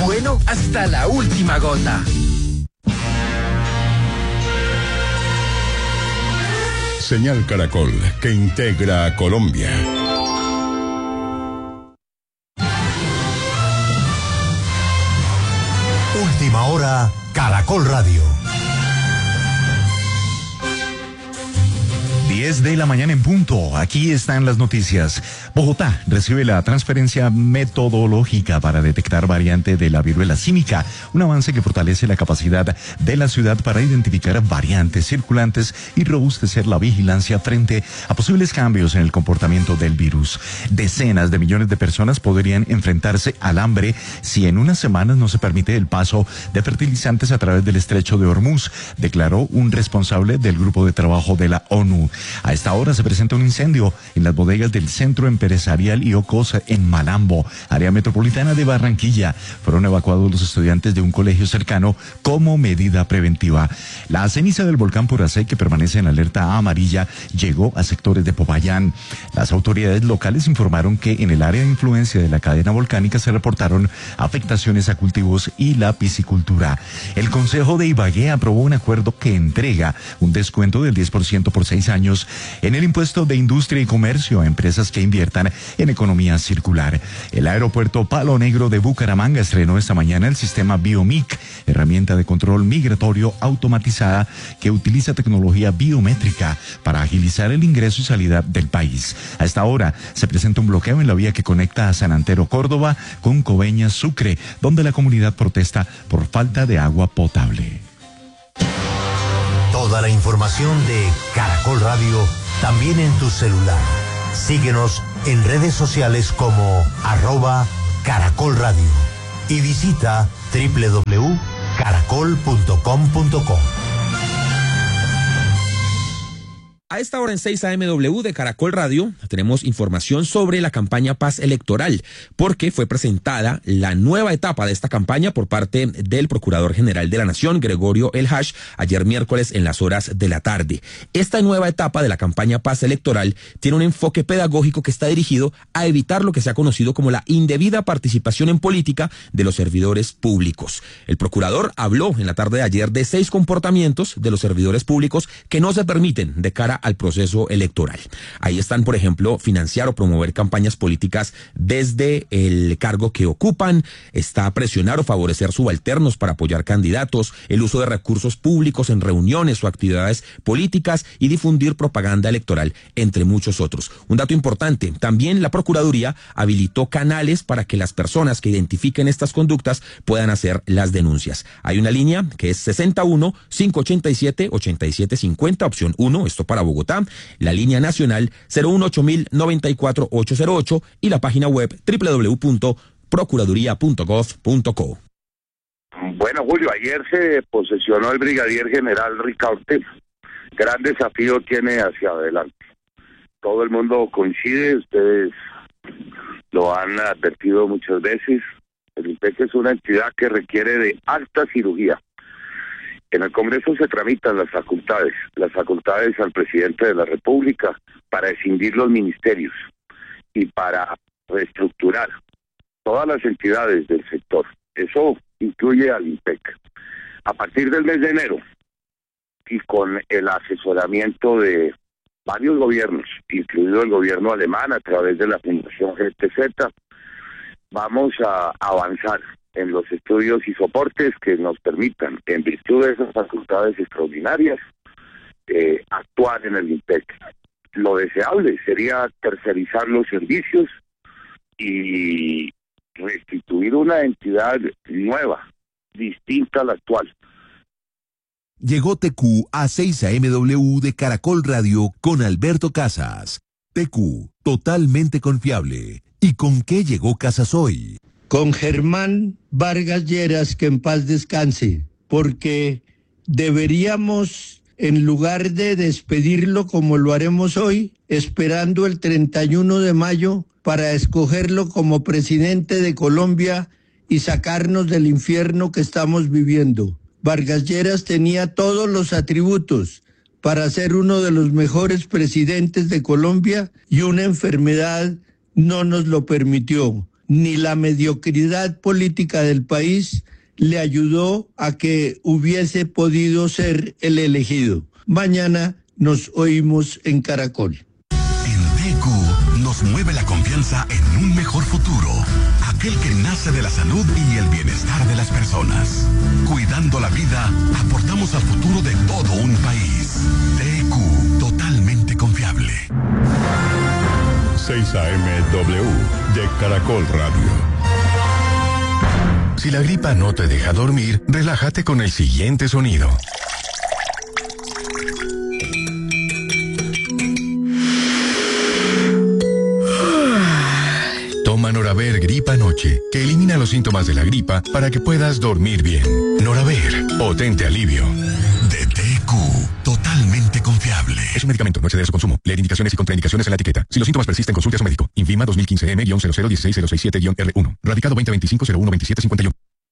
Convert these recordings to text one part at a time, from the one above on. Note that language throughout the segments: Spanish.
bueno hasta la última gota. Señal Caracol, que integra a Colombia. Última hora, Caracol Radio. 10 de la mañana en punto. Aquí están las noticias. Bogotá recibe la transferencia metodológica para detectar variante de la viruela símica, un avance que fortalece la capacidad de la ciudad para identificar variantes circulantes y robustecer la vigilancia frente a posibles cambios en el comportamiento del virus. Decenas de millones de personas podrían enfrentarse al hambre si en unas semanas no se permite el paso de fertilizantes a través del estrecho de Hormuz, declaró un responsable del grupo de trabajo de la ONU. A esta hora se presenta un incendio en las bodegas del Centro Empresarial Iocos en Malambo, área metropolitana de Barranquilla. Fueron evacuados los estudiantes de un colegio cercano como medida preventiva. La ceniza del volcán Puracé, que permanece en alerta amarilla, llegó a sectores de Popayán. Las autoridades locales informaron que en el área de influencia de la cadena volcánica se reportaron afectaciones a cultivos y la piscicultura. El Consejo de Ibagué aprobó un acuerdo que entrega un descuento del 10% por 6 años en el impuesto de industria y comercio a empresas que inviertan en economía circular. El aeropuerto Palo Negro de Bucaramanga estrenó esta mañana el sistema Biomic, herramienta de control migratorio automatizada que utiliza tecnología biométrica para agilizar el ingreso y salida del país. A esta hora se presenta un bloqueo en la vía que conecta a San Antero, Córdoba, con Coveñas, Sucre, donde la comunidad protesta por falta de agua potable. Toda la información de Caracol Radio también en tu celular. Síguenos en redes sociales como @Caracol Radio y visita www.caracol.com.co. A esta hora en 6 AMW de Caracol Radio tenemos información sobre la campaña Paz Electoral, porque fue presentada la nueva etapa de esta campaña por parte del Procurador General de la Nación, Gregorio El Hash, ayer miércoles en las horas de la tarde. Esta nueva etapa de la campaña Paz Electoral tiene un enfoque pedagógico que está dirigido a evitar lo que se ha conocido como la indebida participación en política de los servidores públicos. El Procurador habló en la tarde de ayer de 6 comportamientos de los servidores públicos que no se permiten de cara al proceso electoral. Ahí están, por ejemplo, financiar o promover campañas políticas desde el cargo que ocupan, está presionar o favorecer subalternos para apoyar candidatos, el uso de recursos públicos en reuniones o actividades políticas y difundir propaganda electoral, entre muchos otros. Un dato importante, también la Procuraduría habilitó canales para que las personas que identifiquen estas conductas puedan hacer las denuncias. Hay una línea que es 61-587-8750, opción 1, esto para Bogotá, la línea nacional 018094808 y la página web www.procuraduría.gov.co. Bueno, Julio, ayer se posesionó el brigadier general Ricaurte. Gran desafío tiene hacia adelante. Todo el mundo coincide, ustedes lo han advertido muchas veces. El IMPEC es una entidad que requiere de alta cirugía. En el Congreso se tramitan las facultades al presidente de la República para escindir los ministerios y para reestructurar todas las entidades del sector. Eso incluye al IMPEC. A partir del mes de enero y con el asesoramiento de varios gobiernos, incluido el gobierno alemán a través de la Fundación GTZ, vamos a avanzar en los estudios y soportes que nos permitan, en virtud de esas facultades extraordinarias, actuar en el IMPEC. Lo deseable sería tercerizar los servicios y restituir una entidad nueva, distinta a la actual. Llegó TQ a 6 AMW de Caracol Radio con Alberto Casas. TQ, totalmente confiable. ¿Y con qué llegó Casas hoy? Con Germán Vargas Lleras, que en paz descanse, porque deberíamos, en lugar de despedirlo como lo haremos hoy, esperando el 31 de mayo para escogerlo como presidente de Colombia y sacarnos del infierno que estamos viviendo. Vargas Lleras tenía todos los atributos para ser uno de los mejores presidentes de Colombia y una enfermedad no nos lo permitió. ni la mediocridad política del país le ayudó a que hubiese podido ser el elegido. Mañana nos oímos en Caracol. En TQ nos mueve la confianza en un mejor futuro, aquel que nace de la salud y el bienestar de las personas. Cuidando la vida, aportamos al futuro de todo un país. TQ, totalmente confiable. 6 AM-W de Caracol Radio. Si la gripa no te deja dormir, relájate con el siguiente sonido. Toma Noraver Gripa Noche, que elimina los síntomas de la gripa para que puedas dormir bien. Noraver, potente alivio. De TQ, totalmente confiable. Es un medicamento, no exceder de su consumo. Leer indicaciones y contraindicaciones en la etiqueta. Si los síntomas persisten, consulte a su médico. Infima 2015-M-0016067-R1. Radicado 2025-012751.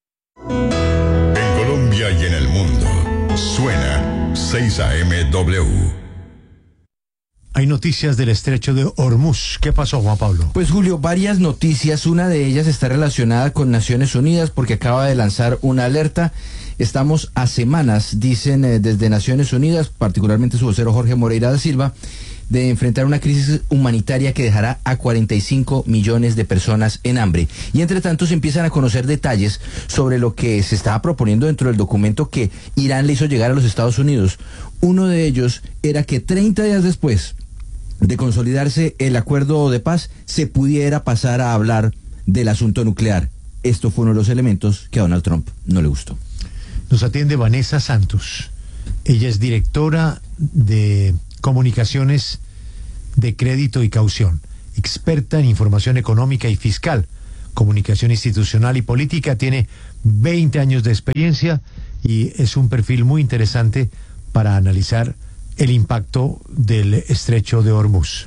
En Colombia y en el mundo, suena 6 AM-W. Hay noticias del estrecho de Hormuz. ¿Qué pasó, Juan Pablo? Pues Julio, varias noticias. Una de ellas está relacionada con Naciones Unidas porque acaba de lanzar una alerta. Estamos a semanas, dicen desde Naciones Unidas, particularmente su vocero Jorge Moreira da Silva, de enfrentar una crisis humanitaria que dejará a 45 millones de personas en hambre. Y entre tanto se empiezan a conocer detalles sobre lo que se estaba proponiendo dentro del documento que Irán le hizo llegar a los Estados Unidos. Uno de ellos era que 30 días después de consolidarse el acuerdo de paz, se pudiera pasar a hablar del asunto nuclear. Esto fue uno de los elementos que a Donald Trump no le gustó. Nos atiende Vanessa Santos. Ella es directora de Comunicaciones de Crédito y Caución, experta en información económica y fiscal, comunicación institucional y política, tiene 20 años de experiencia y es un perfil muy interesante para analizar el impacto del estrecho de Hormuz.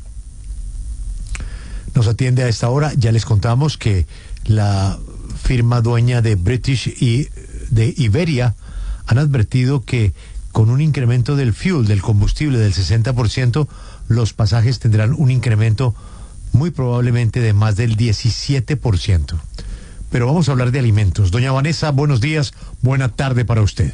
Nos atiende a esta hora. Ya les contamos que la firma dueña de British y de Iberia han advertido que con un incremento del fuel, del combustible del 60%, los pasajes tendrán un incremento muy probablemente de más del 17%. Pero vamos a hablar de alimentos. Doña Vanessa, buenos días, buena tarde para usted.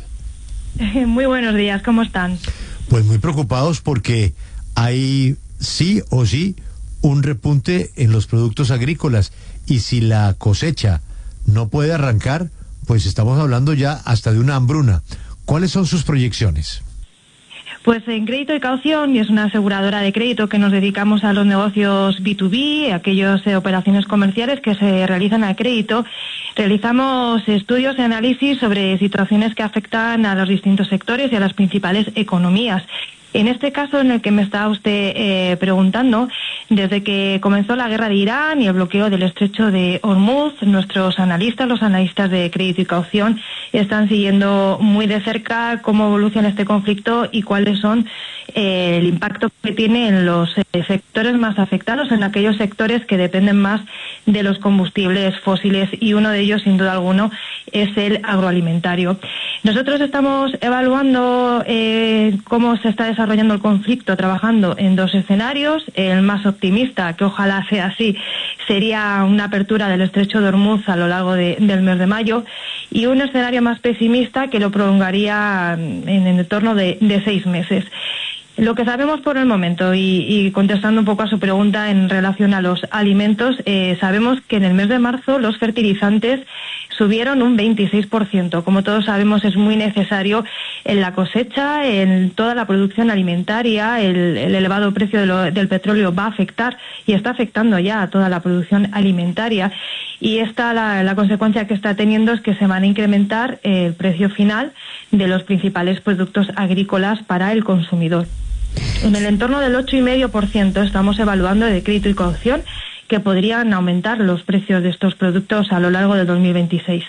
Muy buenos días, ¿cómo están? Pues muy preocupados porque hay sí o sí un repunte en los productos agrícolas y si la cosecha no puede arrancar, pues estamos hablando ya hasta de una hambruna. ¿Cuáles son sus proyecciones? Pues en Crédito y Caución, y es una aseguradora de crédito que nos dedicamos a los negocios B2B, aquellas operaciones comerciales que se realizan a crédito, realizamos estudios y análisis sobre situaciones que afectan a los distintos sectores y a las principales economías. En este caso en el que me está usted preguntando, desde que comenzó la guerra de Irán y el bloqueo del estrecho de Hormuz, nuestros analistas, los analistas de Crédito y Caución, están siguiendo muy de cerca cómo evoluciona este conflicto y cuáles son el impacto que tiene en los sectores más afectados, en aquellos sectores que dependen más de los combustibles fósiles, y uno de ellos, sin duda alguna, es el agroalimentario. Nosotros estamos evaluando cómo se está desarrollando el conflicto, trabajando en dos escenarios. El más optimista, que ojalá sea así, sería una apertura del estrecho de Hormuz a lo largo del mes de mayo, y un escenario más pesimista que lo prolongaría en el torno de 6 meses. Lo que sabemos por el momento, y contestando un poco a su pregunta en relación a los alimentos, sabemos que en el mes de marzo los fertilizantes subieron un 26%. Como todos sabemos, es muy necesario en la cosecha, en toda la producción alimentaria. El elevado precio del petróleo va a afectar y está afectando ya a toda la producción alimentaria. Y la consecuencia que está teniendo es que se van a incrementar el precio final de los principales productos agrícolas para el consumidor. En el entorno del 8,5% estamos evaluando de Crédito y Caución que podrían aumentar los precios de estos productos a lo largo del 2026.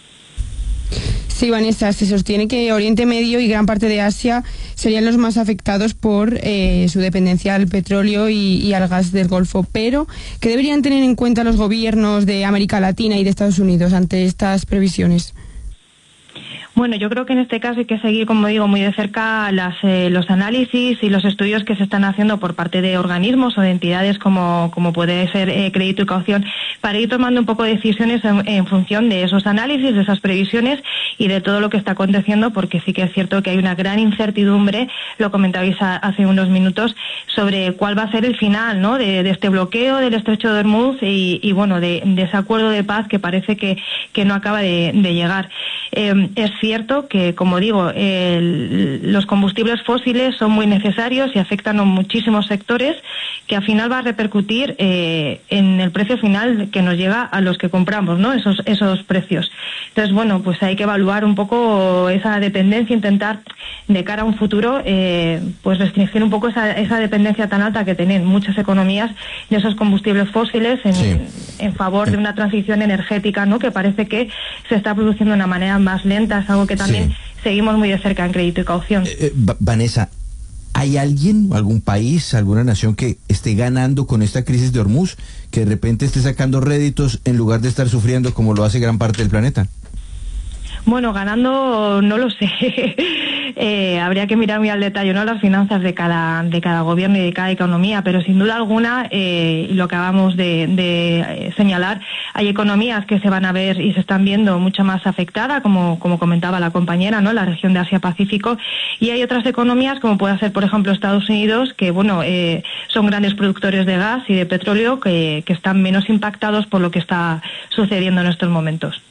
Sí, Vanessa, se sostiene que Oriente Medio y gran parte de Asia serían los más afectados por su dependencia al petróleo y al gas del Golfo, pero ¿qué deberían tener en cuenta los gobiernos de América Latina y de Estados Unidos ante estas previsiones? Bueno, yo creo que en este caso hay que seguir, como digo, muy de cerca los análisis y los estudios que se están haciendo por parte de organismos o de entidades como puede ser Crédito y Caución, para ir tomando un poco de decisiones en función de esos análisis, de esas previsiones y de todo lo que está aconteciendo, porque sí que es cierto que hay una gran incertidumbre, lo comentabais hace unos minutos, sobre cuál va a ser el final, ¿no?, de este bloqueo del Estrecho de Hormuz y bueno, de ese acuerdo de paz que parece que no acaba de llegar. Es cierto que, como digo, los combustibles fósiles son muy necesarios y afectan a muchísimos sectores, que al final va a repercutir en el precio final que nos llega a los que compramos, ¿no?, esos precios. Entonces, bueno, pues hay que evaluar un poco esa dependencia, intentar de cara a un futuro pues restringir un poco esa dependencia tan alta que tienen muchas economías de esos combustibles fósiles en favor de una transición energética, ¿no?, que parece que se está produciendo de una manera más lenta. Es algo que también seguimos muy de cerca en Crédito y Caución. Vanessa, ¿hay alguien, algún país, alguna nación que esté ganando con esta crisis de Hormuz, que de repente esté sacando réditos en lugar de estar sufriendo como lo hace gran parte del planeta? Bueno, ganando no lo sé. Habría que mirar muy al detalle, ¿no?, las finanzas de cada gobierno y de cada economía, pero sin duda alguna, lo acabamos de señalar, hay economías que se van a ver y se están viendo mucho más afectadas, como comentaba la compañera, ¿no?, la región de Asia-Pacífico, y hay otras economías, como puede ser, por ejemplo, Estados Unidos, que bueno, son grandes productores de gas y de petróleo, que están menos impactados por lo que está sucediendo en estos momentos.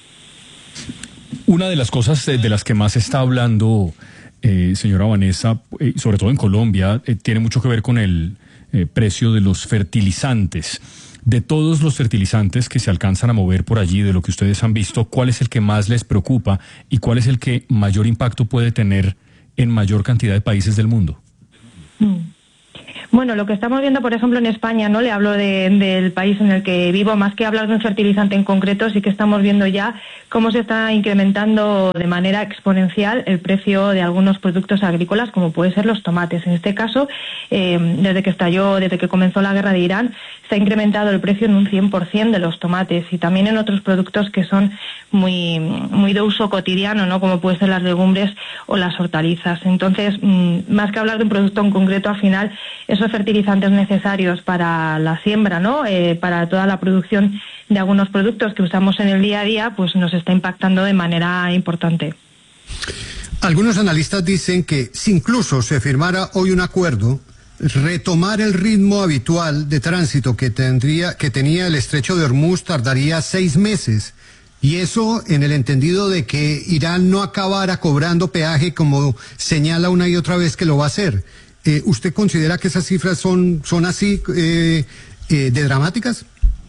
Una de las cosas de las que más se está hablando, señora Vanessa, sobre todo en Colombia, tiene mucho que ver con el precio de los fertilizantes. De todos los fertilizantes que se alcanzan a mover por allí, de lo que ustedes han visto, ¿cuál es el que más les preocupa y cuál es el que mayor impacto puede tener en mayor cantidad de países del mundo? Bueno, lo que estamos viendo, por ejemplo, en España, ¿no?, le hablo del país en el que vivo, más que hablar de un fertilizante en concreto, sí que estamos viendo ya cómo se está incrementando de manera exponencial el precio de algunos productos agrícolas, como puede ser los tomates. En este caso, desde que comenzó la guerra de Irán, se ha incrementado el precio en un 100% de los tomates, y también en otros productos que son muy de uso cotidiano, ¿no?, como pueden ser las legumbres o las hortalizas. Entonces, más que hablar de un producto en concreto, al final, esos fertilizantes necesarios para la siembra, ¿no?, para toda la producción de algunos productos que usamos en el día a día, pues nos está impactando de manera importante. Algunos analistas dicen que si incluso se firmara hoy un acuerdo, retomar el ritmo habitual de tránsito que tenía el Estrecho de Hormuz tardaría 6 meses. Y eso en el entendido de que Irán no acabara cobrando peaje, como señala una y otra vez que lo va a hacer. ¿Usted considera que esas cifras son así de dramáticas?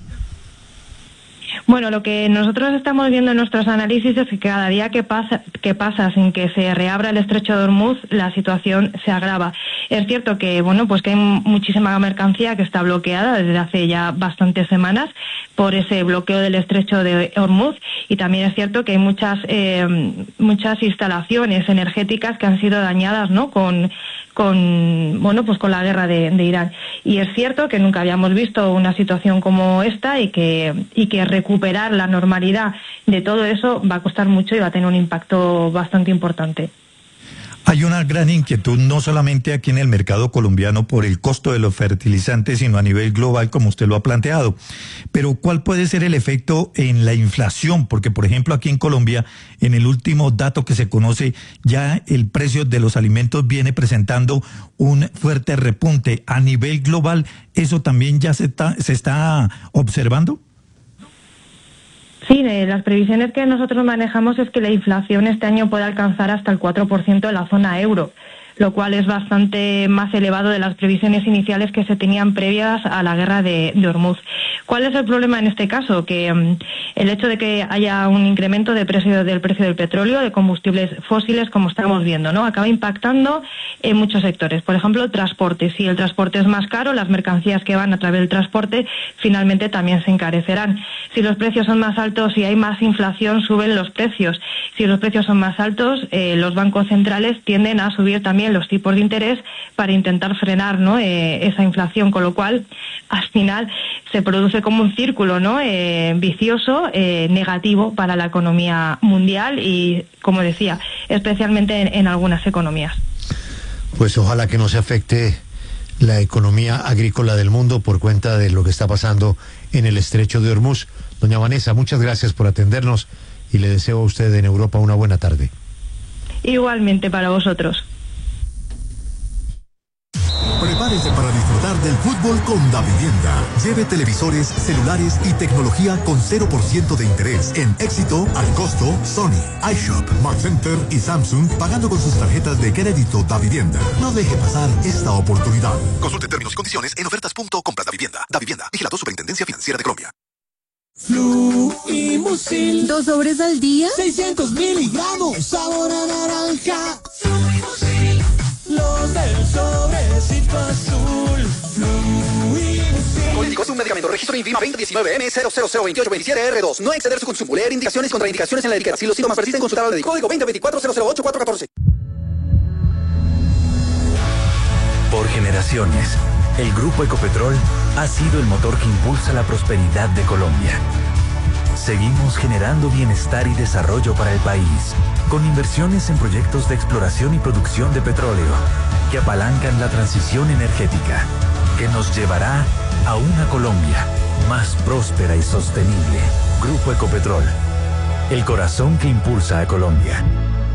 Bueno, lo que nosotros estamos viendo en nuestros análisis es que cada día que pasa sin que se reabra el Estrecho de Hormuz, la situación se agrava. Es cierto que, bueno, pues que hay muchísima mercancía que está bloqueada desde hace ya bastantes semanas por ese bloqueo del Estrecho de Hormuz, y también es cierto que hay muchas instalaciones energéticas que han sido dañadas, ¿no?, con la guerra de Irán. Y es cierto que nunca habíamos visto una situación como esta, y que recuperar la normalidad de todo eso va a costar mucho y va a tener un impacto bastante importante. Hay una gran inquietud, no solamente aquí en el mercado colombiano por el costo de los fertilizantes, sino a nivel global, como usted lo ha planteado. Pero ¿cuál puede ser el efecto en la inflación? Porque, por ejemplo, aquí en Colombia, en el último dato que se conoce, ya el precio de los alimentos viene presentando un fuerte repunte. A nivel global, ¿eso también ya se está observando? Sí, las previsiones que nosotros manejamos es que la inflación este año puede alcanzar hasta el 4% de la zona euro, lo cual es bastante más elevado de las previsiones iniciales que se tenían previas a la guerra de Hormuz. ¿Cuál es el problema en este caso? Que el hecho de que haya un incremento del precio del petróleo, de combustibles fósiles, como estamos viendo, ¿no?, acaba impactando en muchos sectores. Por ejemplo, transporte. Si el transporte es más caro, las mercancías que van a través del transporte finalmente también se encarecerán. Si los precios son más altos y hay más inflación, suben los precios. si los precios son más altos, los bancos centrales tienden a subir también los tipos de interés para intentar frenar, ¿no?, esa inflación, con lo cual al final se produce como un círculo, ¿no?, vicioso, negativo para la economía mundial y, como decía, especialmente en algunas economías. Pues ojalá que no se afecte la economía agrícola del mundo por cuenta de lo que está pasando en el estrecho de Hormuz. Doña Vanessa, muchas gracias por atendernos y le deseo a usted en Europa una buena tarde. Igualmente para vosotros. Prepárese para disfrutar del fútbol con Davivienda. Lleve televisores, celulares y tecnología con 0% de interés en Éxito, al costo, Sony, iShop, Mark Center y Samsung, pagando con sus tarjetas de crédito Davivienda. No deje pasar esta oportunidad. Consulte términos y condiciones en ofertas.compras-davivienda. Davivienda, vigilado Superintendencia Financiera de Colombia. Fluimusil. 2 sobres al día. 600 miligramos. Sabor a naranja. Fluimusil. Los del sobrecito azul. Fluimusil. Políticos, un medicamento. Registro INVIMA 2019-M002827R2. No exceder su consumo. Leer indicaciones y contraindicaciones en la etiqueta. Si los síntomas persisten, consultar al médico. Código 2024-008414. Por generaciones, el Grupo Ecopetrol ha sido el motor que impulsa la prosperidad de Colombia. Seguimos generando bienestar y desarrollo para el país, con inversiones en proyectos de exploración y producción de petróleo, que apalancan la transición energética, que nos llevará a una Colombia más próspera y sostenible. Grupo Ecopetrol, el corazón que impulsa a Colombia.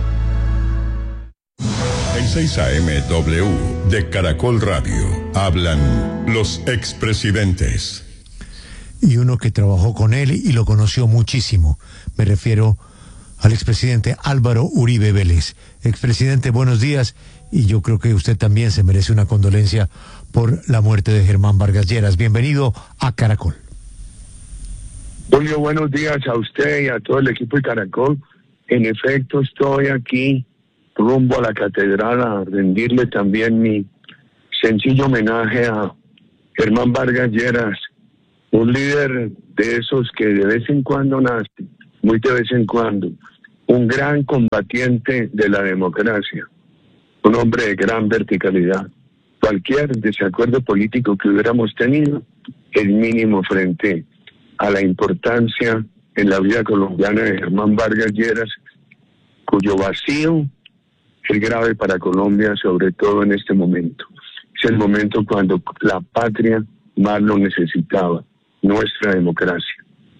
En 6 AM/W de Caracol Radio hablan los expresidentes. Y uno que trabajó con él y lo conoció muchísimo. Me refiero al expresidente Álvaro Uribe Vélez. Expresidente, buenos días. Y yo creo que usted también se merece una condolencia por la muerte de Germán Vargas Lleras. Bienvenido a Caracol. Julio, buenos días a usted y a todo el equipo de Caracol. En efecto, estoy aquí rumbo a la catedral a rendirle también mi sencillo homenaje a Germán Vargas Lleras, un líder de esos que de vez en cuando nace, muy de vez en cuando, un gran combatiente de la democracia, un hombre de gran verticalidad. Cualquier desacuerdo político que hubiéramos tenido es mínimo frente a la importancia en la vida colombiana de Germán Vargas Lleras, cuyo vacío es grave para Colombia, sobre todo en este momento. Es el momento cuando la patria más lo necesitaba, nuestra democracia.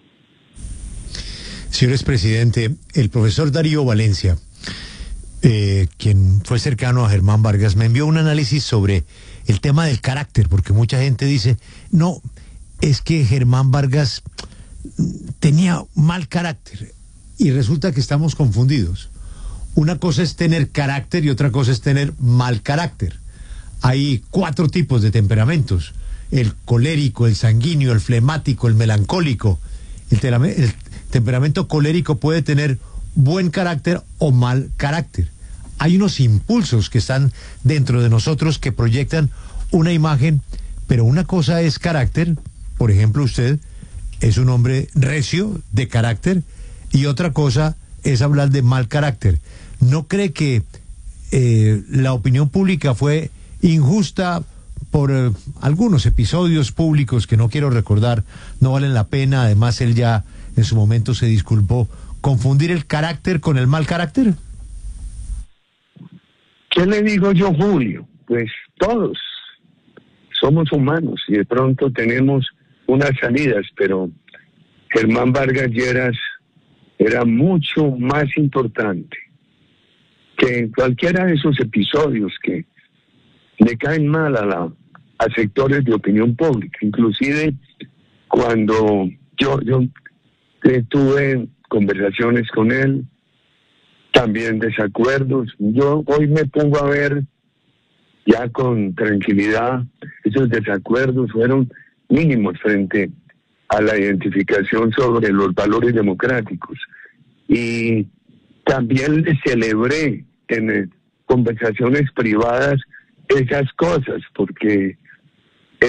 Señor expresidente, el profesor Darío Valencia, quien fue cercano a Germán Vargas, me envió un análisis sobre el tema del carácter, porque mucha gente dice, no, es que Germán Vargas tenía mal carácter, y resulta que estamos confundidos. Una cosa es tener carácter y otra cosa es tener mal carácter. Hay 4 tipos de temperamentos: el colérico, el sanguíneo, el flemático, el melancólico. El temperamento colérico puede tener buen carácter o mal carácter. Hay unos impulsos que están dentro de nosotros que proyectan una imagen, pero una cosa es carácter. Por ejemplo, usted es un hombre recio de carácter, y otra cosa es hablar de mal carácter. ¿No cree que la opinión pública fue injusta por algunos episodios públicos que no quiero recordar, no valen la pena? Además, él ya en su momento se disculpó. ¿Confundir el carácter con el mal carácter? ¿Qué le digo yo, Julio? Pues todos somos humanos y de pronto tenemos unas salidas, pero Germán Vargas Lleras era mucho más importante que en cualquiera de esos episodios que le caen mal a sectores de opinión pública. Inclusive cuando yo tuve conversaciones con él, también desacuerdos. Yo hoy me pongo a ver ya con tranquilidad, esos desacuerdos fueron mínimos frente a la identificación sobre los valores democráticos. Y también le celebré en conversaciones privadas esas cosas, porque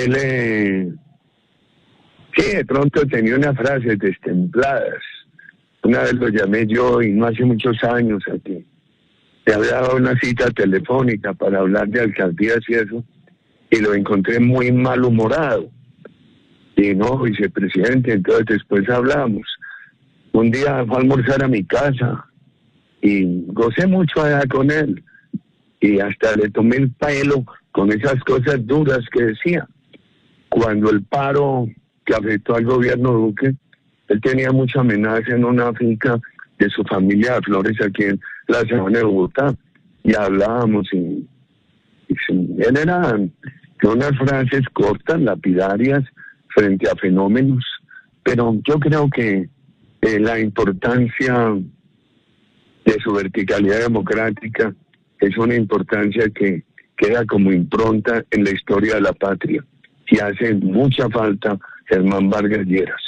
él sí, de pronto tenía unas frases destempladas, Una vez lo llamé yo, y no hace muchos años, a que le había dado una cita telefónica para hablar de alcaldías y eso, y lo encontré muy malhumorado. Y no, vicepresidente, entonces después hablamos. Un día fue a almorzar a mi casa y gocé mucho allá con él. Y hasta le tomé el pelo con esas cosas duras que decía. Cuando el paro que afectó al gobierno Duque, él tenía mucha amenaza en una finca de su familia de Flores aquí en la Sabana de Bogotá. Y hablábamos y él era de unas frases cortas, lapidarias, frente a fenómenos. Pero yo creo que la importancia de su verticalidad democrática es una importancia que queda como impronta en la historia de la patria y hace mucha falta Germán Vargas Lleras.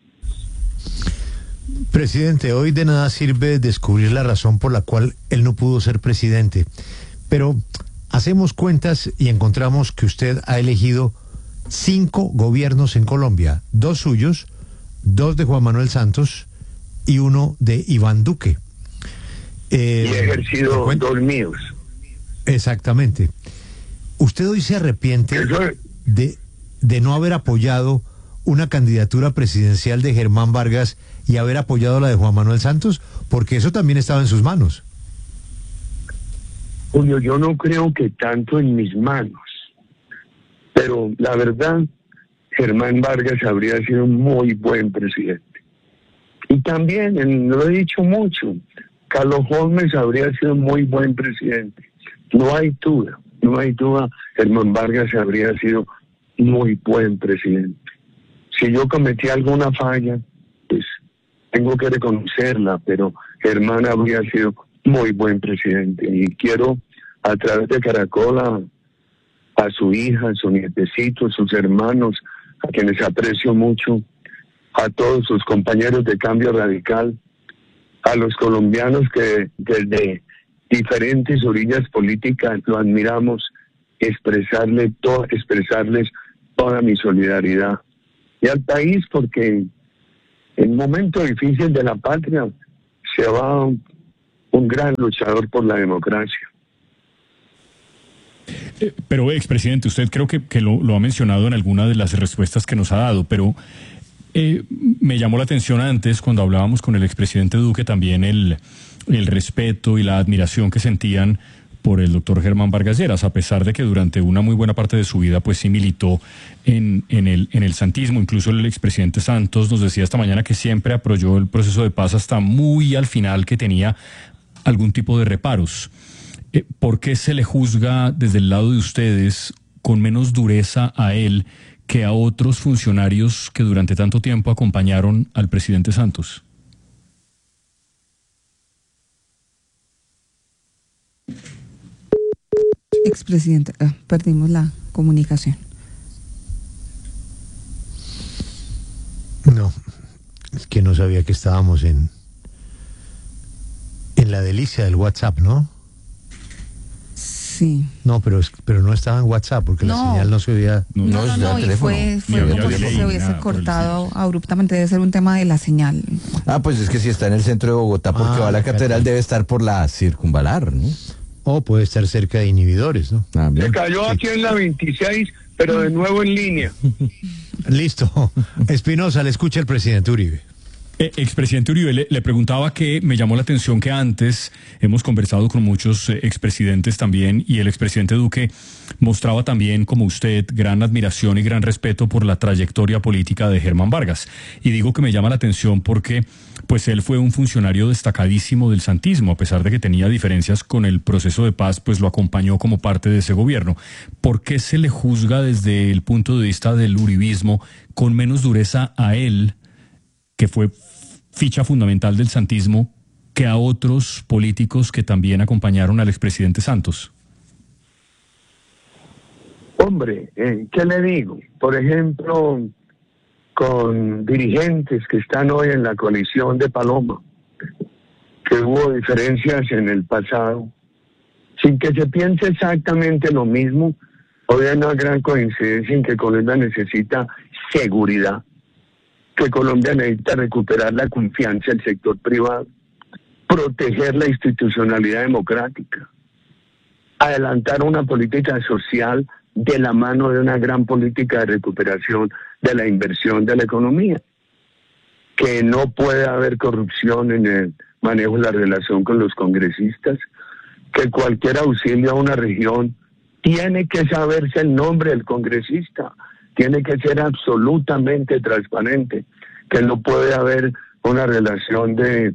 Presidente, hoy de nada sirve descubrir la razón por la cual él no pudo ser presidente, pero hacemos cuentas y encontramos que usted ha elegido 5 gobiernos en Colombia, 2 suyos, 2 de Juan Manuel Santos y 1 de Iván Duque. Y he ejercido 2 míos. Exactamente. ¿Usted hoy se arrepiente de no haber apoyado una candidatura presidencial de Germán Vargas y haber apoyado la de Juan Manuel Santos? Porque eso también estaba en sus manos. Julio, yo no creo que tanto en mis manos, pero la verdad, Germán Vargas habría sido un muy buen presidente. Y también, lo he dicho mucho, Carlos Holmes habría sido un muy buen presidente. No hay duda, Germán Vargas habría sido muy buen presidente. Si yo cometí alguna falla, pues tengo que reconocerla, pero Germán habría sido muy buen presidente. Y quiero, a través de Caracol, a su hija, a su nietecito, a sus hermanos, a quienes aprecio mucho, a todos sus compañeros de Cambio Radical, a los colombianos que desde diferentes orillas políticas lo admiramos, expresarles toda mi solidaridad. Y al país, porque en un momento difícil de la patria se va un gran luchador por la democracia. Pero, expresidente, usted creo que lo ha mencionado en alguna de las respuestas que nos ha dado, pero me llamó la atención antes, cuando hablábamos con el expresidente Duque, también el respeto y la admiración que sentían por el doctor Germán Vargas Lleras, a pesar de que durante una muy buena parte de su vida pues sí militó en el santismo. Incluso el expresidente Santos nos decía esta mañana que siempre apoyó el proceso de paz hasta muy al final, que tenía algún tipo de reparos. ¿Por qué se le juzga desde el lado de ustedes con menos dureza a él que a otros funcionarios que durante tanto tiempo acompañaron al presidente Santos? Expresidente, perdimos la comunicación. No, es que no sabía que estábamos en la delicia del WhatsApp, ¿no? Sí. No, pero no estaba en WhatsApp porque la señal no se oía. No, y fue como si se hubiese cortado abruptamente. Debe ser un tema de la señal. Pues es que si está en el centro de Bogotá, porque va a la catedral, debe estar por la circunvalar, ¿no? O puede estar cerca de inhibidores, ¿no? Se cayó aquí en la 26, pero de nuevo en línea. Listo. Espinosa, le escucha el presidente Uribe. Expresidente Uribe, le preguntaba que me llamó la atención que antes hemos conversado con muchos expresidentes también, y el expresidente Duque mostraba también, como usted, gran admiración y gran respeto por la trayectoria política de Germán Vargas. Y digo que me llama la atención porque pues él fue un funcionario destacadísimo del santismo, a pesar de que tenía diferencias con el proceso de paz, pues lo acompañó como parte de ese gobierno. ¿Por qué se le juzga desde el punto de vista del uribismo con menos dureza a él, que fue ficha fundamental del santismo, que a otros políticos que también acompañaron al expresidente Santos? Hombre, ¿qué le digo? Por ejemplo, con dirigentes que están hoy en la coalición de Paloma, que hubo diferencias en el pasado, sin que se piense exactamente lo mismo, hoy hay una gran coincidencia en que Colombia necesita seguridad. que Colombia necesita recuperar la confianza del sector privado, proteger la institucionalidad democrática, adelantar una política social de la mano de una gran política de recuperación de la inversión de la economía, que no puede haber corrupción en el manejo de la relación con los congresistas, que cualquier auxilio a una región tiene que saberse el nombre del congresista, tiene que ser absolutamente transparente, que no puede haber una relación de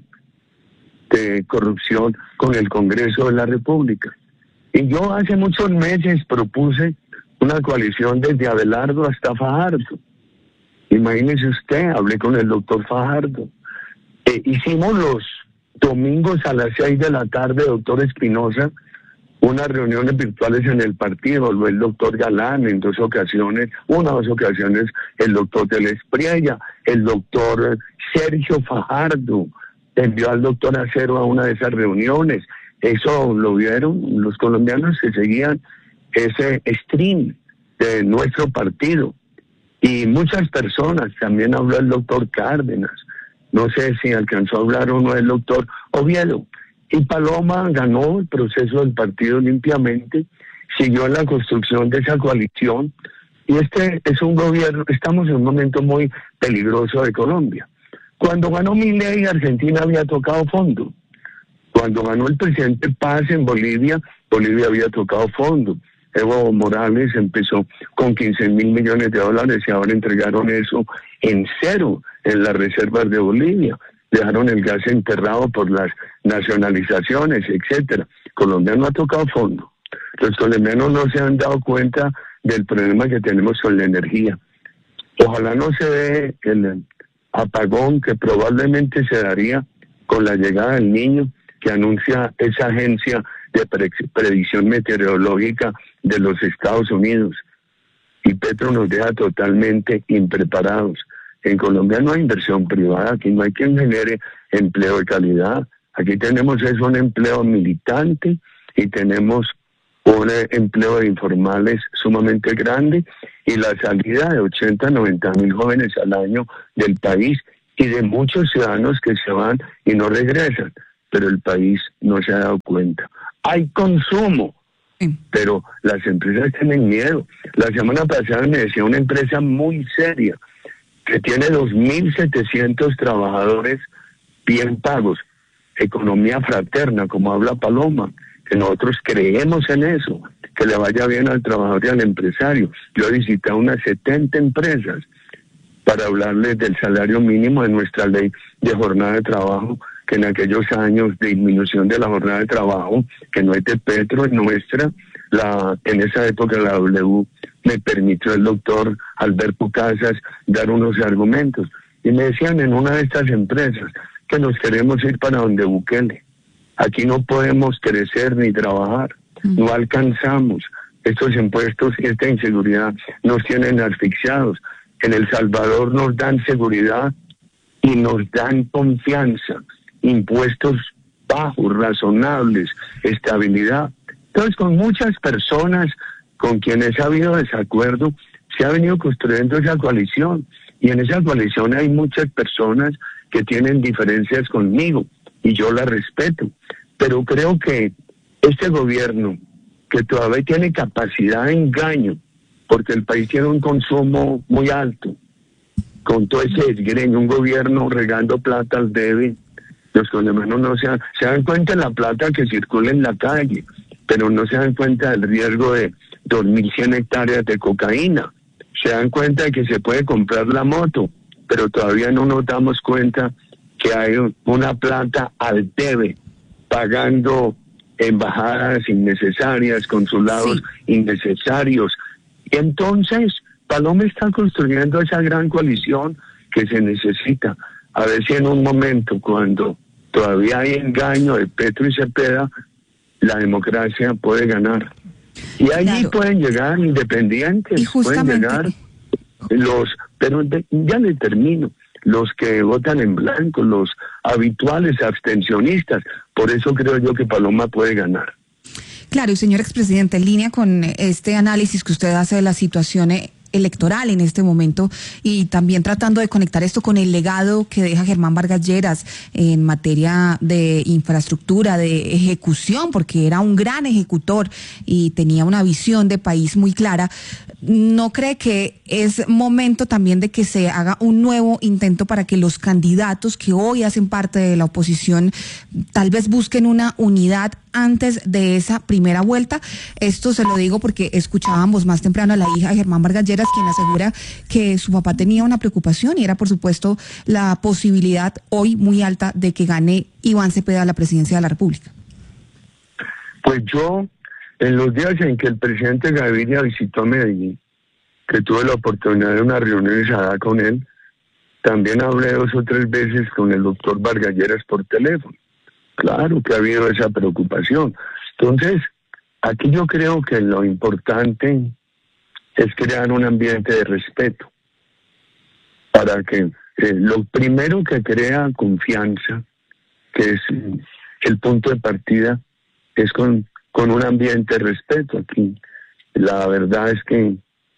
corrupción con el Congreso de la República. Y yo hace muchos meses propuse una coalición desde Abelardo hasta Fajardo. Imagínese usted, hablé con el doctor Fajardo. Hicimos los domingos a las 6 de la tarde, doctor Espinosa, unas reuniones virtuales en el partido, el doctor Galán en unas 2 ocasiones el doctor del Espriella, el doctor Sergio Fajardo envió al doctor Acero a una de esas reuniones. Eso lo vieron los colombianos que seguían ese stream de nuestro partido. Y muchas personas, también habló el doctor Cárdenas, no sé si alcanzó a hablar o no el doctor Oviedo. Y Paloma ganó el proceso del partido limpiamente, siguió en la construcción de esa coalición. Y este es un gobierno, estamos en un momento muy peligroso de Colombia. Cuando ganó Milei, Argentina había tocado fondo. Cuando ganó el presidente Paz en Bolivia, Bolivia había tocado fondo. Evo Morales empezó con 15.000 millones de dólares y ahora entregaron eso en cero en las reservas de Bolivia. Dejaron el gas enterrado por las nacionalizaciones, etcétera. Colombia no ha tocado fondo. Los colombianos no se han dado cuenta del problema que tenemos con la energía. Ojalá no se dé el apagón que probablemente se daría con la llegada del Niño, que anuncia esa agencia de predicción meteorológica de los Estados Unidos. Y Petro nos deja totalmente impreparados. En Colombia no hay inversión privada, aquí no hay quien genere empleo de calidad. Aquí tenemos un empleo militante y tenemos un empleo de informales sumamente grande y la salida de 80-90 mil jóvenes al año del país y de muchos ciudadanos que se van y no regresan. Pero el país no se ha dado cuenta. Hay consumo, pero las empresas tienen miedo. La semana pasada me decía una empresa muy seria que tiene 2.700 trabajadores bien pagos, economía fraterna, como habla Paloma, que nosotros creemos en eso, que le vaya bien al trabajador y al empresario. Yo he visitado unas 70 empresas para hablarles del salario mínimo de nuestra ley de jornada de trabajo, que en aquellos años de disminución de la jornada de trabajo, que no es de Petro, es nuestra, en esa época la W me permitió el doctor Alberto Casas dar unos argumentos. Y me decían en una de estas empresas que nos queremos ir para donde Bukele. Aquí no podemos crecer ni trabajar, no alcanzamos. Estos impuestos y esta inseguridad nos tienen asfixiados. En El Salvador nos dan seguridad y nos dan confianza. Impuestos bajos, razonables, estabilidad. Entonces, con muchas personas con quienes ha habido desacuerdo, se ha venido construyendo esa coalición. Y en esa coalición hay muchas personas que tienen diferencias conmigo, y yo las respeto. Pero creo que este gobierno, que todavía tiene capacidad de engaño, porque el país tiene un consumo muy alto, con todo ese desgreño, un gobierno regando plata al débil, los colombianos no se dan cuenta de la plata que circula en la calle, pero no se dan cuenta del riesgo de 2.100 hectáreas de cocaína. Se dan cuenta de que se puede comprar la moto, pero todavía no nos damos cuenta que hay una plata al debe, pagando embajadas innecesarias, consulados innecesarios. Y entonces, Paloma está construyendo esa gran coalición que se necesita. A ver si en un momento, cuando todavía hay engaño de Petro y Cepeda, la democracia puede ganar. Y allí pueden llegar independientes, pueden llegar pero ya le termino, los que votan en blanco, los habituales abstencionistas. Por eso creo yo que Paloma puede ganar. Claro, y señor expresidente, en línea con este análisis que usted hace de la situación electoral en este momento, y también tratando de conectar esto con el legado que deja Germán Vargas Lleras en materia de infraestructura, de ejecución, porque era un gran ejecutor y tenía una visión de país muy clara. ¿No cree que es momento también de que se haga un nuevo intento para que los candidatos que hoy hacen parte de la oposición tal vez busquen una unidad antes de esa primera vuelta? Esto se lo digo porque escuchábamos más temprano a la hija de Germán Vargas Lleras, quien asegura que su papá tenía una preocupación y era, por supuesto, la posibilidad hoy muy alta de que gane Iván Cepeda la presidencia de la República. Pues yo, en los días en que el presidente Gaviria visitó Medellín, que tuve la oportunidad de una reunión con él, también hablé 2 o 3 veces con el doctor Vargas Lleras por teléfono. Claro que ha habido esa preocupación. Entonces, aquí yo creo que lo importante es crear un ambiente de respeto, para que lo primero que crea confianza, que es el punto de partida, es con un ambiente de respeto. Aquí la verdad es que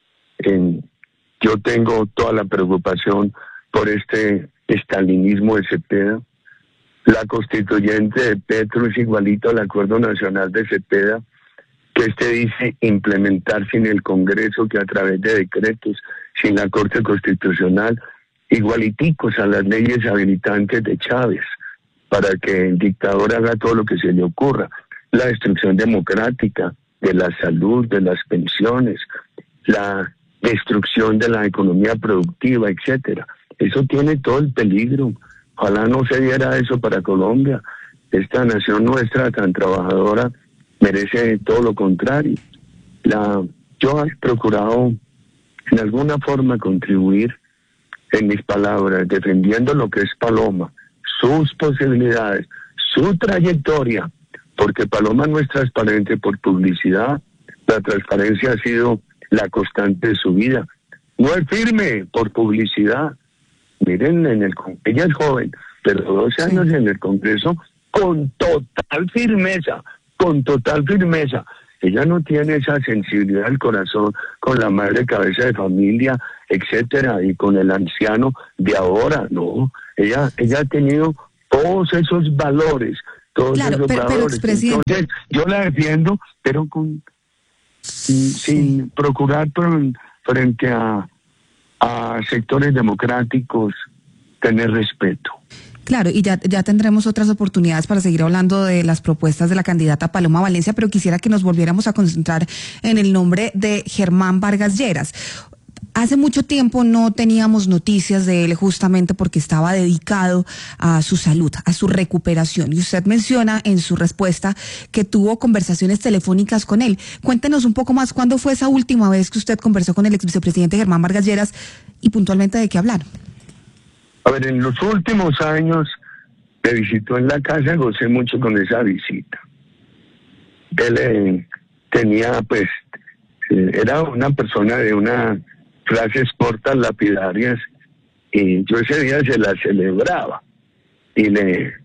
yo tengo toda la preocupación por este estalinismo de Cepeda. La constituyente de Petro es igualito al Acuerdo Nacional de Cepeda, que dice implementar sin el Congreso, que a través de decretos, sin la Corte Constitucional, igualiticos a las leyes habilitantes de Chávez, para que el dictador haga todo lo que se le ocurra. La destrucción democrática de la salud, de las pensiones, la destrucción de la economía productiva, etcétera. Eso tiene todo el peligro. Ojalá no se diera eso para Colombia. Esta nación nuestra tan trabajadora merece todo lo contrario. Yo he procurado en alguna forma contribuir en mis palabras, defendiendo lo que es Paloma, sus posibilidades, su trayectoria, porque Paloma no es transparente por publicidad. La transparencia ha sido la constante de su vida. No es firme por publicidad. Miren, ella es joven, pero 12 años en el Congreso con total firmeza. Ella no tiene esa sensibilidad del corazón con la madre cabeza de familia, etcétera, y con el anciano de ahora, no. Ella ha tenido todos esos valores, valores. Entonces, yo la defiendo, pero sin procurar frente a sectores democráticos tener respeto. Claro, y ya tendremos otras oportunidades para seguir hablando de las propuestas de la candidata Paloma Valencia, pero quisiera que nos volviéramos a concentrar en el nombre de Germán Vargas Lleras. Hace mucho tiempo no teníamos noticias de él, justamente porque estaba dedicado a su salud, a su recuperación. Y usted menciona en su respuesta que tuvo conversaciones telefónicas con él. Cuéntenos un poco más, ¿cuándo fue esa última vez que usted conversó con el ex vicepresidente Germán Vargas Lleras y puntualmente de qué hablaron? A ver, en los últimos años me visitó en la casa, gocé mucho con esa visita. Él tenía, era una persona de una frases cortas, lapidarias, y yo ese día se las celebraba. Y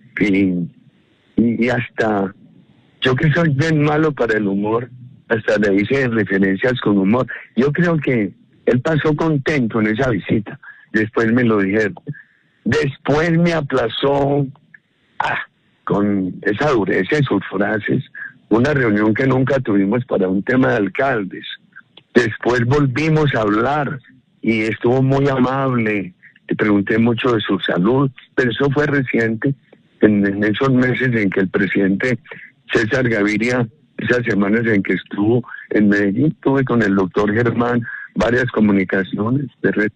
hasta, yo que soy bien malo para el humor, hasta le hice referencias con humor. Yo creo que él pasó contento en esa visita. Después me lo dijeron. Después me aplazó con esa dureza en sus frases, una reunión que nunca tuvimos para un tema de alcaldes. Después volvimos a hablar y estuvo muy amable. Le pregunté mucho de su salud, pero eso fue reciente, en esos meses en que el presidente César Gaviria, esas semanas en que estuvo en Medellín, tuve con el doctor Germán varias comunicaciones de red.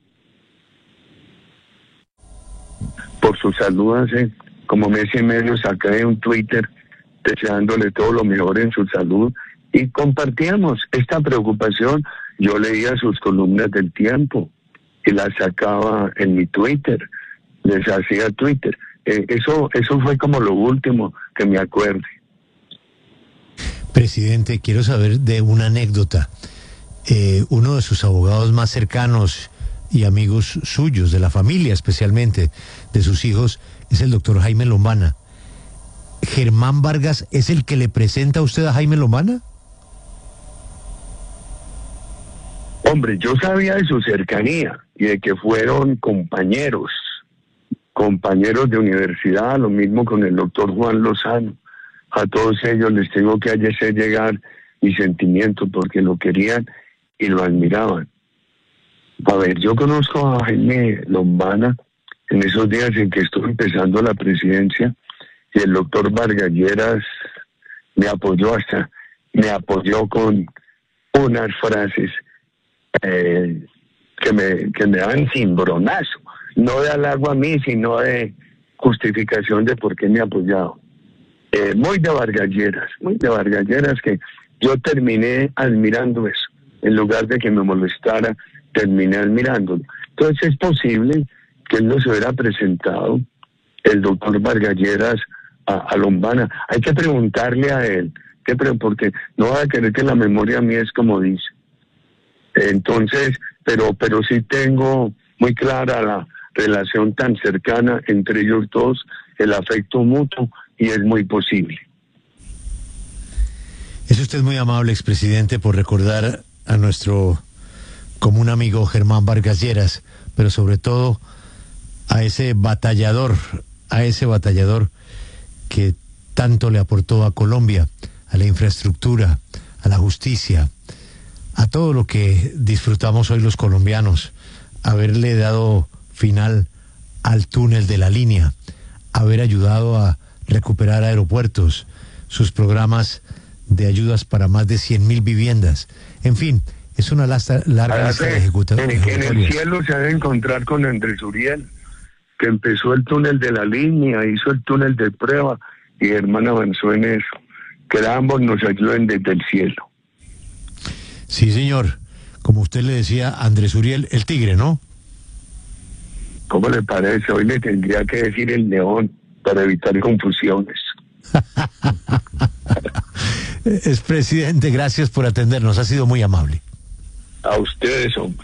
Por su salud, hace como mes y medio saqué un Twitter deseándole todo lo mejor en su salud y compartíamos esta preocupación. Yo leía sus columnas del Tiempo y las sacaba en mi Twitter, les hacía Twitter. Eso fue como lo último que me acuerde. Presidente, quiero saber de una anécdota. Uno de sus abogados más cercanos y amigos suyos, de la familia especialmente, de sus hijos, es el doctor Jaime Lombana. ¿Germán Vargas es el que le presenta a usted a Jaime Lombana? Hombre, yo sabía de su cercanía y de que fueron compañeros de universidad, lo mismo con el doctor Juan Lozano. A todos ellos les tengo que hacer llegar mi sentimiento porque lo querían y lo admiraban. A ver, yo conozco a Jaime Lombana en esos días en que estuve empezando la presidencia y el doctor Vargas Lleras me apoyó con unas frases que me dan cimbronazo, no de halago a mí, sino de justificación de por qué me ha apoyado. Muy de Vargas Lleras, que yo terminé admirando eso, en lugar de que me molestara, terminé admirándolo. Entonces es posible que él no se hubiera presentado, el doctor Vargas Lleras, a Lombana. Hay que preguntarle a él, porque no va a querer que la memoria mía es como dice. Entonces, pero sí tengo muy clara la relación tan cercana entre ellos dos, el afecto mutuo, y es muy posible. Es usted muy amable, expresidente, por recordar a nuestro común amigo Germán Vargas Lleras, pero sobre todo a ese batallador que tanto le aportó a Colombia, a la infraestructura, a la justicia, a todo lo que disfrutamos hoy los colombianos, haberle dado final al túnel de la línea, haber ayudado a recuperar aeropuertos, sus programas de ayudas para más de 100.000 viviendas. En fin, es una larga lista de ejecutores. En el cielo se ha de encontrar con Andrés Uriel, que empezó el túnel de la línea, hizo el túnel de prueba, y Germán avanzó en eso. Que ambos nos ayuden desde el cielo. Sí, señor. Como usted le decía, Andrés Uriel, el tigre, ¿no? ¿Cómo le parece? Hoy le tendría que decir el león para evitar confusiones. Expresidente, gracias por atendernos. Ha sido muy amable. A ustedes, hombre.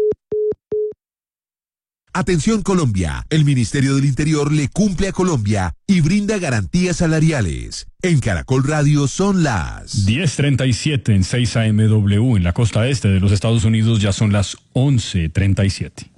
Atención Colombia, el Ministerio del Interior le cumple a Colombia y brinda garantías salariales. En Caracol Radio son las 10:37 en 6 AMW. En la costa este de los Estados Unidos ya son las 11:37.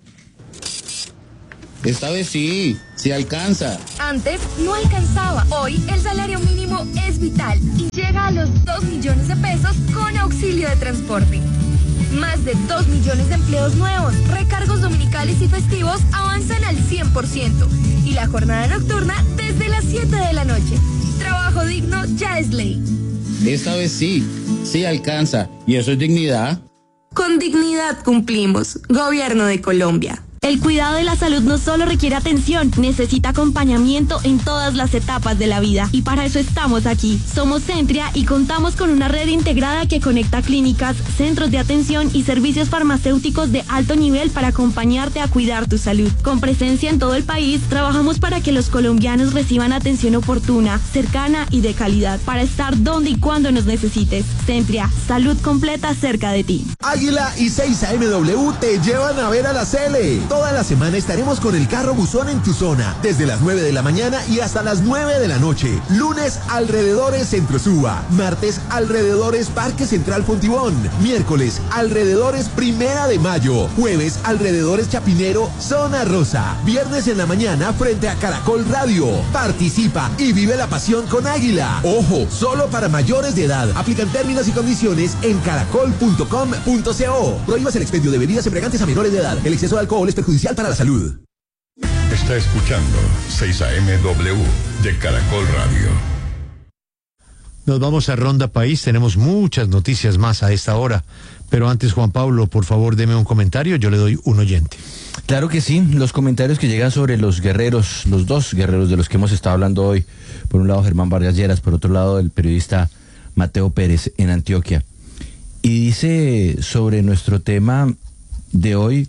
Esta vez sí alcanza. Antes no alcanzaba. Hoy el salario mínimo es vital y llega a los 2 millones de pesos con auxilio de transporte. Más de 2 millones de empleos nuevos, recargos dominicales y festivos avanzan al 100% y la jornada nocturna desde las 7 de la noche. Trabajo digno ya es ley. Esta vez sí alcanza. ¿Y eso es dignidad? Con dignidad cumplimos. Gobierno de Colombia. El cuidado de la salud no solo requiere atención, necesita acompañamiento en todas las etapas de la vida. Y para eso estamos aquí. Somos Centria y contamos con una red integrada que conecta clínicas, centros de atención y servicios farmacéuticos de alto nivel para acompañarte a cuidar tu salud. Con presencia en todo el país, trabajamos para que los colombianos reciban atención oportuna, cercana y de calidad, para estar donde y cuando nos necesites. Centria, salud completa cerca de ti. Águila y 6AMW te llevan a ver a la Cele. Toda la semana estaremos con el carro buzón en tu zona, desde las 9 de la mañana y hasta las 9 de la noche. Lunes, alrededores Centro Suba. Martes, alrededores Parque Central Fontibón. Miércoles, alrededores Primera de Mayo. Jueves, alrededores Chapinero, Zona Rosa. Viernes en la mañana, frente a Caracol Radio. Participa y vive la pasión con Águila. Ojo, solo para mayores de edad. Aplican términos y condiciones en caracol.com.co. Prohíbas el expendio de bebidas embriagantes a menores de edad. El exceso de alcohol es perjudicial para la salud. Está escuchando 6AMW de Caracol Radio. Nos vamos a Ronda País, tenemos muchas noticias más a esta hora, pero antes, Juan Pablo, por favor, deme un comentario, yo le doy un oyente. Claro que sí, los comentarios que llegan sobre los guerreros, los dos guerreros de los que hemos estado hablando hoy, por un lado Germán Vargas Lleras, por otro lado el periodista Mateo Pérez en Antioquia, y dice sobre nuestro tema de hoy,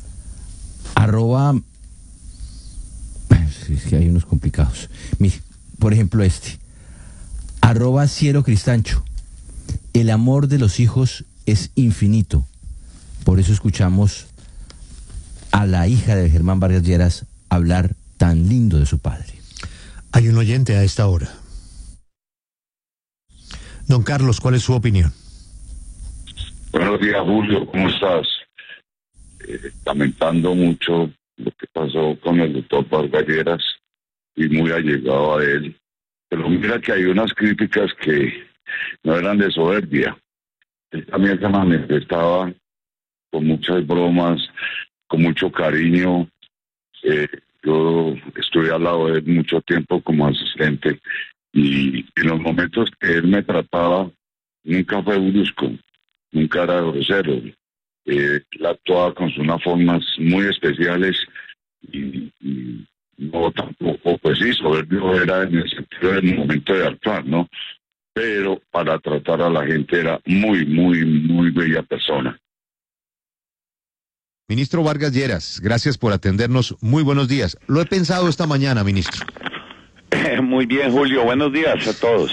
es que hay unos complicados. Mire, por ejemplo @Cielo Cristancho. El amor de los hijos es infinito. Por eso escuchamos a la hija de Germán Vargas Lleras hablar tan lindo de su padre. Hay un oyente a esta hora. Don Carlos, ¿cuál es su opinión? Buenos días, Julio, ¿cómo estás? Lamentando mucho lo que pasó con el doctor Vargas Lleras y muy allegado a él. Pero mira que hay unas críticas que no eran de soberbia. Él también se manifestaba con muchas bromas, con mucho cariño. Yo estuve al lado de él mucho tiempo como asistente y en los momentos que él me trataba nunca fue brusco, nunca era grosero. Él actuaba con unas formas muy especiales y no tampoco, pues sí, soberbio era en el sentido del momento de actuar, ¿no? Pero para tratar a la gente era muy, muy, muy bella persona. Ministro Vargas Lleras, gracias por atendernos. Muy buenos días. Lo he pensado esta mañana, ministro. Muy bien, Julio. Buenos días a todos.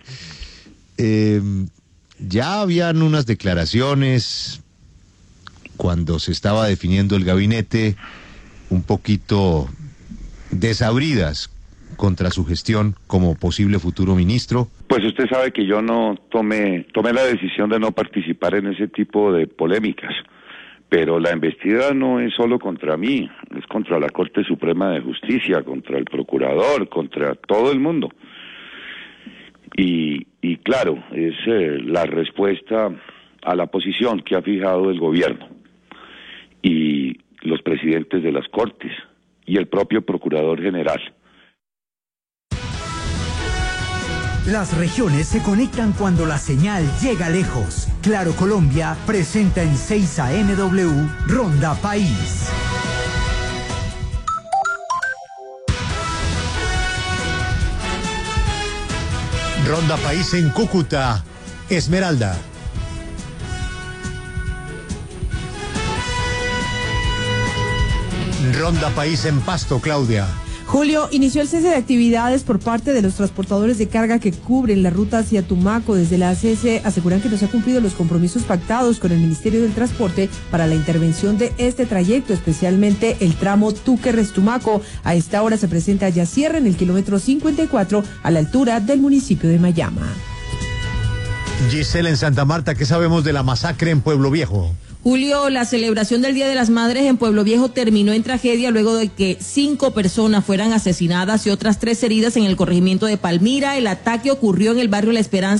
Ya habían unas declaraciones cuando se estaba definiendo el gabinete un poquito desabridas contra su gestión como posible futuro ministro. Pues usted sabe que yo no tomé la decisión de no participar en ese tipo de polémicas. Pero la investida no es solo contra mí, es contra la Corte Suprema de Justicia, contra el procurador, contra todo el mundo. Y claro, es la respuesta a la posición que ha fijado el gobierno y los presidentes de las Cortes y el propio Procurador General. Las regiones se conectan cuando la señal llega lejos. Claro Colombia presenta en 6 AMW Ronda País. Ronda País en Cúcuta, Esmeralda. Ronda País en Pasto, Claudia. Julio, inició el cese de actividades por parte de los transportadores de carga que cubren la ruta hacia Tumaco. Desde la ACC aseguran que no se han cumplido los compromisos pactados con el Ministerio del Transporte para la intervención de este trayecto, especialmente el tramo Túquerres-Tumaco. A esta hora se presenta ya cierre en el kilómetro 54 a la altura del municipio de Mayama. Giselle en Santa Marta, ¿qué sabemos de la masacre en Pueblo Viejo? Julio, la celebración del Día de las Madres en Pueblo Viejo terminó en tragedia luego de que 5 personas fueran asesinadas y otras 3 heridas en el corregimiento de Palmira. El ataque ocurrió en el barrio La Esperanza